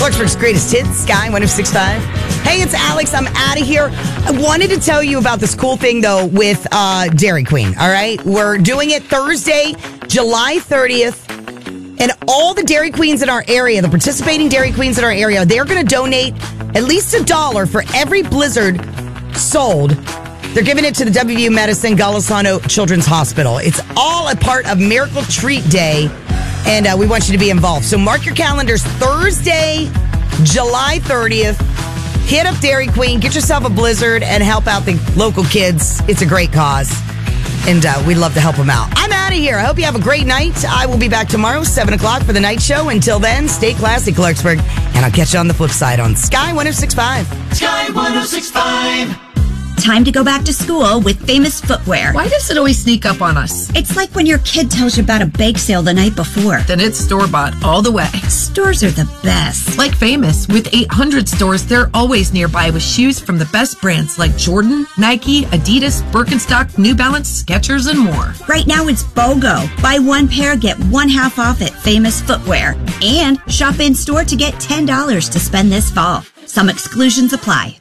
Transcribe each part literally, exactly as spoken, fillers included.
Clarksburg's greatest hits, Sky one oh six point five. Hey, it's Alex. I'm out of here. I wanted to tell you about this cool thing, though, with uh, Dairy Queen, all right? We're doing it Thursday, July thirtieth. And all the Dairy Queens in our area, the participating Dairy Queens in our area, they're going to donate at least a dollar for every Blizzard sold. They're giving it to the W V U Medicine Golisano Children's Hospital. It's all a part of Miracle Treat Day, and uh, we want you to be involved. So mark your calendars, Thursday, July thirtieth. Hit up Dairy Queen, get yourself a Blizzard, and help out the local kids. It's a great cause, and uh, we'd love to help them out. I'm out of here. I hope you have a great night. I will be back tomorrow, seven o'clock for the night show. Until then, stay classy, Clarksburg, and I'll catch you on the flip side on Sky one oh six point five. Sky one oh six point five. Time to go back to school with Famous Footwear. Why does it always sneak up on us? It's like when your kid tells you about a bake sale the night before. Then it's store-bought all the way. Stores are the best. Like Famous, with eight hundred stores, they're always nearby with shoes from the best brands like Jordan, Nike, Adidas, Birkenstock, New Balance, Skechers, and more. Right now it's BOGO. Buy one pair, get one half off at Famous Footwear. And shop in-store to get ten dollars to spend this fall. Some exclusions apply.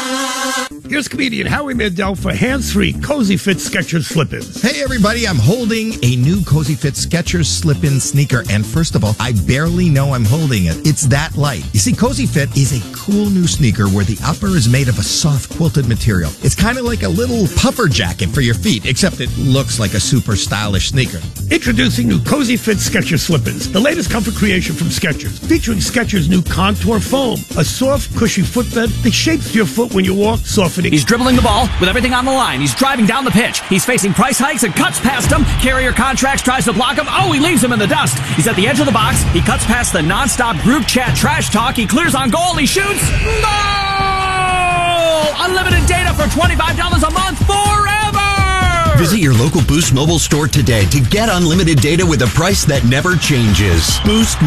Here's comedian Howie Mandel for hands-free Cozy Fit Skechers slip-ins. Hey, everybody, I'm holding a new Cozy Fit Skechers slip-in sneaker, and first of all, I barely know I'm holding it. It's that light. You see, Cozy Fit is a cool new sneaker where the upper is made of a soft quilted material. It's kind of like a little puffer jacket for your feet, except it looks like a super stylish sneaker. Introducing new Cozy Fit Skechers slip-ins, the latest comfort creation from Skechers, featuring Skechers' new Contour Foam, a soft, cushy footbed that shapes your foot when you walk, softening. He's dribbling the ball with everything on the line. He's driving down the pitch. He's facing price hikes and cuts past him. Carrier Contracts tries to block him. Oh, he leaves him in the dust. He's at the edge of the box. He cuts past the nonstop group chat trash talk. He clears on goal. He shoots. Goal! Unlimited data for twenty-five dollars a month forever! Visit your local Boost Mobile store today to get unlimited data with a price that never changes. Boost